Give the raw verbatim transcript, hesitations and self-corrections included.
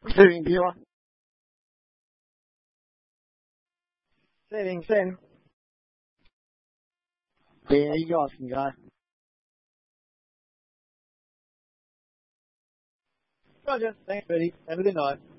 Saving viewer. Saving, saving. Yeah, you guys can go. Roger. Thanks, Freddie. Have a good night.